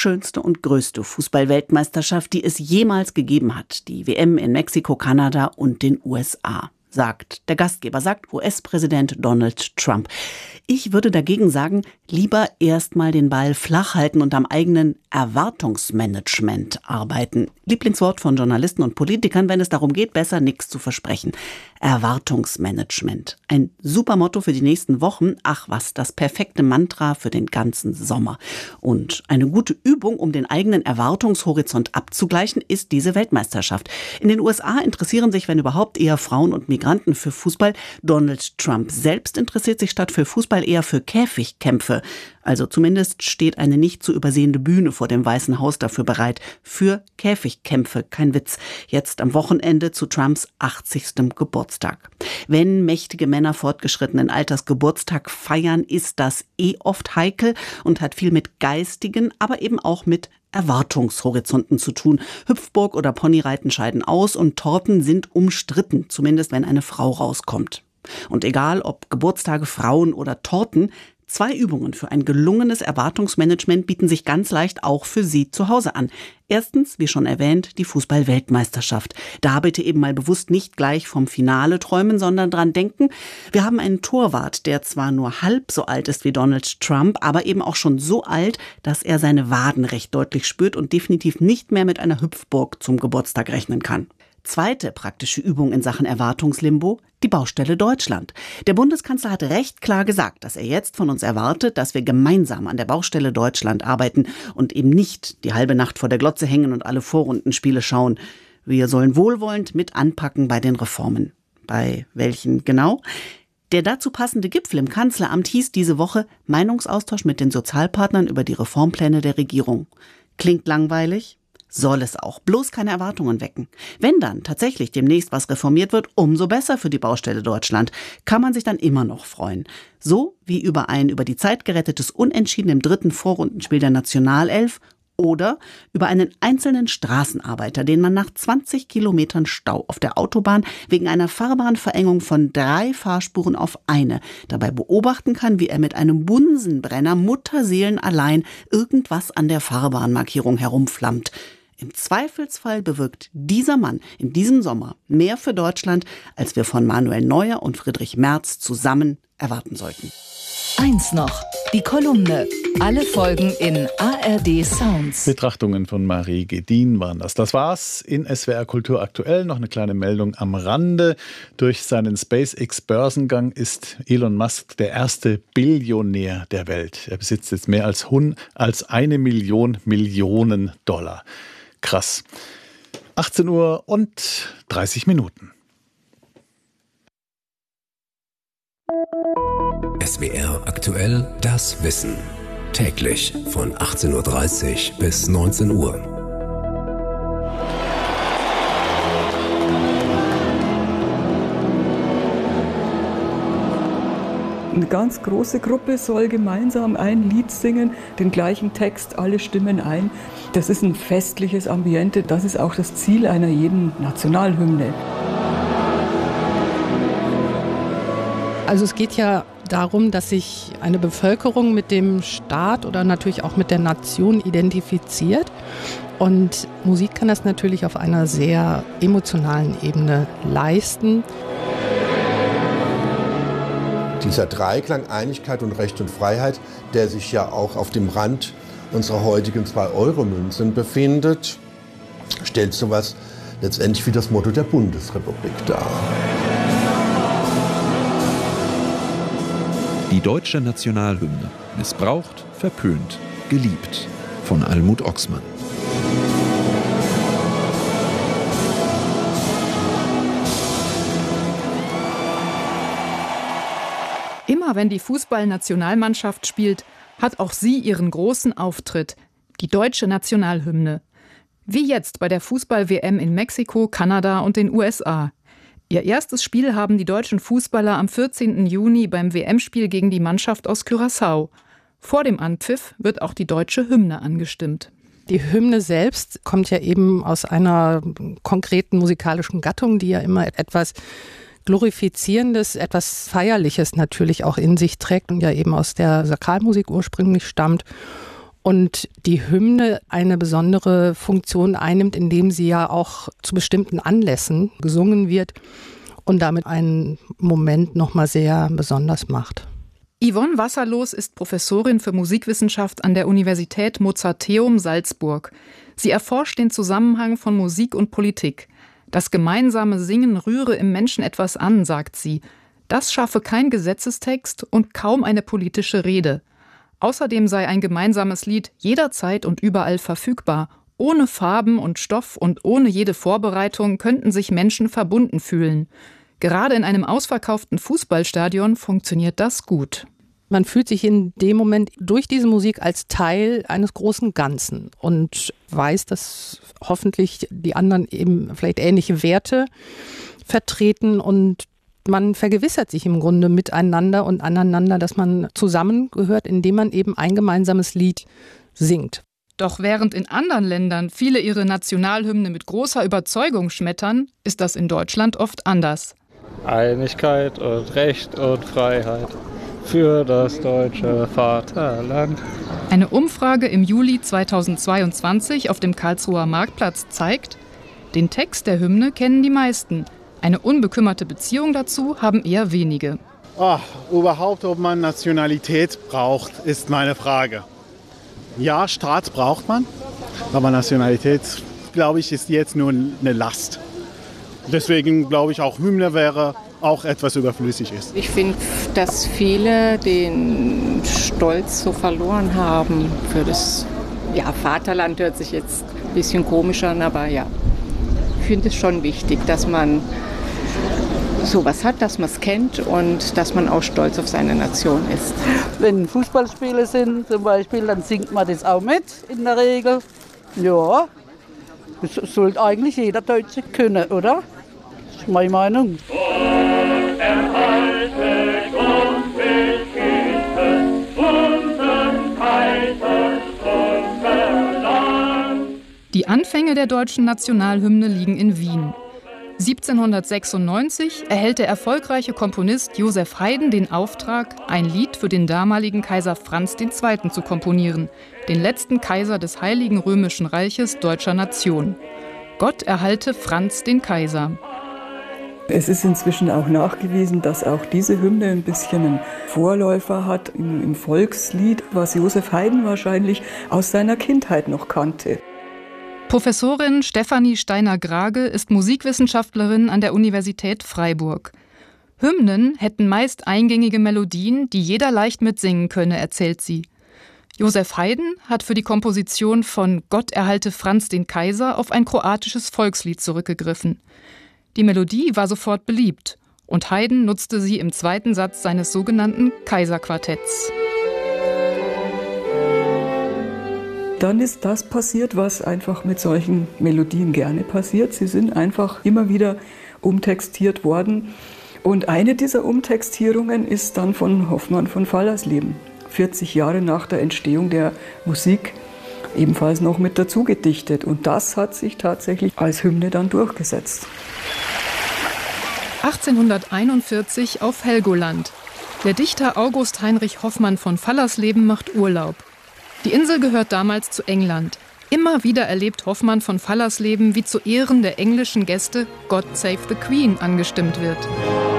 schönste und größte Fußball-Weltmeisterschaft, die es jemals gegeben hat. Die WM in Mexiko, Kanada und den USA. Sagt der Gastgeber, sagt US-Präsident Donald Trump. Ich würde dagegen sagen, lieber erstmal den Ball flach halten und am eigenen Erwartungsmanagement arbeiten. Lieblingswort von Journalisten und Politikern, wenn es darum geht, besser nichts zu versprechen. Erwartungsmanagement. Ein super Motto für die nächsten Wochen. Ach was, das perfekte Mantra für den ganzen Sommer. Und eine gute Übung, um den eigenen Erwartungshorizont abzugleichen, ist diese Weltmeisterschaft. In den USA interessieren sich, wenn überhaupt, eher Frauen und Migranten für Fußball. Donald Trump selbst interessiert sich statt für Fußball eher für Käfigkämpfe. Also zumindest steht eine nicht zu übersehende Bühne vor dem Weißen Haus dafür bereit. Für Käfigkämpfe, kein Witz. Jetzt am Wochenende zu Trumps 80. Geburtstag. Wenn mächtige Männer fortgeschrittenen Alters Geburtstag feiern, ist das oft heikel und hat viel mit geistigen, aber eben auch mit Erwartungshorizonten zu tun. Hüpfburg oder Ponyreiten scheiden aus und Torten sind umstritten, zumindest wenn eine Frau rauskommt. Und egal ob Geburtstage, Frauen oder Torten, 2 Übungen für ein gelungenes Erwartungsmanagement bieten sich ganz leicht auch für Sie zu Hause an. Erstens, wie schon erwähnt, die Fußball-Weltmeisterschaft. Da bitte eben mal bewusst nicht gleich vom Finale träumen, sondern dran denken, wir haben einen Torwart, der zwar nur halb so alt ist wie Donald Trump, aber eben auch schon so alt, dass er seine Waden recht deutlich spürt und definitiv nicht mehr mit einer Hüpfburg zum Geburtstag rechnen kann. Zweite praktische Übung in Sachen Erwartungslimbo, die Baustelle Deutschland. Der Bundeskanzler hat recht klar gesagt, dass er jetzt von uns erwartet, dass wir gemeinsam an der Baustelle Deutschland arbeiten und eben nicht die halbe Nacht vor der Glotze hängen und alle Vorrundenspiele schauen. Wir sollen wohlwollend mit anpacken bei den Reformen. Bei welchen genau? Der dazu passende Gipfel im Kanzleramt hieß diese Woche Meinungsaustausch mit den Sozialpartnern über die Reformpläne der Regierung. Klingt langweilig? Soll es auch. Bloß keine Erwartungen wecken. Wenn dann tatsächlich demnächst was reformiert wird, umso besser für die Baustelle Deutschland. Kann man sich dann immer noch freuen. So wie über ein über die Zeit gerettetes Unentschieden im 3. Vorrundenspiel der Nationalelf oder über einen einzelnen Straßenarbeiter, den man nach 20 Kilometern Stau auf der Autobahn wegen einer Fahrbahnverengung von 3 Fahrspuren auf eine dabei beobachten kann, wie er mit einem Bunsenbrenner mutterseelenallein irgendwas an der Fahrbahnmarkierung herumflammt. Im Zweifelsfall bewirkt dieser Mann in diesem Sommer mehr für Deutschland, als wir von Manuel Neuer und Friedrich Merz zusammen erwarten sollten. Eins noch, die Kolumne. Alle Folgen in ARD Sounds. Betrachtungen von Marie Gedin waren das. Das war's in SWR Kultur aktuell. Noch eine kleine Meldung am Rande. Durch seinen SpaceX-Börsengang ist Elon Musk der erste Billionär der Welt. Er besitzt jetzt mehr als 1 Million Millionen Dollar. Krass. 18 Uhr und 30 Minuten. SWR aktuell, das Wissen. Täglich von 18.30 Uhr bis 19 Uhr. Eine ganz große Gruppe soll gemeinsam ein Lied singen, den gleichen Text, alle stimmen ein. Das ist ein festliches Ambiente, das ist auch das Ziel einer jeden Nationalhymne. Also es geht ja darum, dass sich eine Bevölkerung mit dem Staat oder natürlich auch mit der Nation identifiziert. Und Musik kann das natürlich auf einer sehr emotionalen Ebene leisten. Dieser Dreiklang Einigkeit und Recht und Freiheit, der sich ja auch auf dem Rand unserer heutigen 2-Euro-Münzen befindet, stellt sowas letztendlich wie das Motto der Bundesrepublik dar. Die deutsche Nationalhymne. Missbraucht, verpönt, geliebt. Von Almut Oxmann. Immer wenn die Fußballnationalmannschaft spielt, hat auch sie ihren großen Auftritt, die deutsche Nationalhymne. Wie jetzt bei der Fußball-WM in Mexiko, Kanada und den USA. Ihr erstes Spiel haben die deutschen Fußballer am 14. Juni beim WM-Spiel gegen die Mannschaft aus Curaçao. Vor dem Anpfiff wird auch die deutsche Hymne angestimmt. Die Hymne selbst kommt ja eben aus einer konkreten musikalischen Gattung, die ja immer etwas Glorifizierendes, etwas Feierliches natürlich auch in sich trägt und ja eben aus der Sakralmusik ursprünglich stammt. Und die Hymne eine besondere Funktion einnimmt, indem sie ja auch zu bestimmten Anlässen gesungen wird und damit einen Moment nochmal sehr besonders macht. Yvonne Wasserlos ist Professorin für Musikwissenschaft an der Universität Mozarteum Salzburg. Sie erforscht den Zusammenhang von Musik und Politik. Das gemeinsame Singen rühre im Menschen etwas an, sagt sie. Das schaffe kein Gesetzestext und kaum eine politische Rede. Außerdem sei ein gemeinsames Lied jederzeit und überall verfügbar. Ohne Farben und Stoff und ohne jede Vorbereitung könnten sich Menschen verbunden fühlen. Gerade in einem ausverkauften Fußballstadion funktioniert das gut. Man fühlt sich in dem Moment durch diese Musik als Teil eines großen Ganzen und weiß, dass hoffentlich die anderen eben vielleicht ähnliche Werte vertreten und man vergewissert sich im Grunde miteinander und aneinander, dass man zusammengehört, indem man eben ein gemeinsames Lied singt. Doch während in anderen Ländern viele ihre Nationalhymne mit großer Überzeugung schmettern, ist das in Deutschland oft anders. Einigkeit und Recht und Freiheit für das deutsche Vaterland. Eine Umfrage im Juli 2022 auf dem Karlsruher Marktplatz zeigt, den Text der Hymne kennen die meisten. Eine unbekümmerte Beziehung dazu haben eher wenige. Überhaupt, ob man Nationalität braucht, ist meine Frage. Ja, Staat braucht man, aber Nationalität, glaube ich, ist jetzt nur eine Last. Deswegen glaube ich auch, Hymne wäre auch etwas überflüssig ist. Ich finde, dass viele den Stolz so verloren haben für das Vaterland. Hört sich jetzt ein bisschen komisch an, aber ja, ich finde es schon wichtig, dass man sowas hat, dass man es kennt und dass man auch stolz auf seine Nation ist. Wenn Fußballspiele sind zum Beispiel, dann singt man das auch mit in der Regel. Ja, das sollte eigentlich jeder Deutsche können, oder? Das ist meine Meinung. Die Anfänge der deutschen Nationalhymne liegen in Wien. 1796 erhält der erfolgreiche Komponist Joseph Haydn den Auftrag, ein Lied für den damaligen Kaiser Franz II. Zu komponieren, den letzten Kaiser des Heiligen Römischen Reiches deutscher Nation. Gott erhalte Franz den Kaiser. Es ist inzwischen auch nachgewiesen, dass auch diese Hymne ein bisschen einen Vorläufer hat im Volkslied, was Joseph Haydn wahrscheinlich aus seiner Kindheit noch kannte. Professorin Stefanie Steiner-Grage ist Musikwissenschaftlerin an der Universität Freiburg. Hymnen hätten meist eingängige Melodien, die jeder leicht mitsingen könne, erzählt sie. Joseph Haydn hat für die Komposition von Gott erhalte Franz den Kaiser auf ein kroatisches Volkslied zurückgegriffen. Die Melodie war sofort beliebt und Haydn nutzte sie im zweiten Satz seines sogenannten Kaiserquartetts. Dann ist das passiert, was einfach mit solchen Melodien gerne passiert. Sie sind einfach immer wieder umtextiert worden. Und eine dieser Umtextierungen ist dann von Hoffmann von Fallersleben, 40 Jahre nach der Entstehung der Musik, ebenfalls noch mit dazu gedichtet. Und das hat sich tatsächlich als Hymne dann durchgesetzt. 1841 auf Helgoland. Der Dichter August Heinrich Hoffmann von Fallersleben macht Urlaub. Die Insel gehört damals zu England. Immer wieder erlebt Hoffmann von Fallersleben, wie zu Ehren der englischen Gäste God Save the Queen angestimmt wird.